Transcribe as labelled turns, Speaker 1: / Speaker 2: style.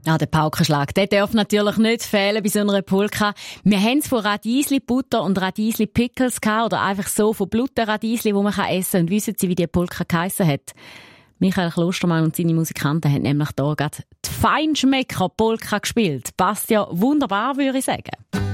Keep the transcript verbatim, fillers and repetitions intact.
Speaker 1: Ja, der Paukenschlag, der darf natürlich nicht fehlen bei so einer Polka. Wir haben es von Radiesli Butter und Radiesli Pickles gehabt, oder einfach so von Bluttenradiesli, die man essen kann. Und wissen Sie, wie die Polka geheissen hat? Michael Klostermann und seine Musikanten haben nämlich hier gerade die Feinschmecker-Polka gespielt. Passt ja wunderbar, würde ich sagen.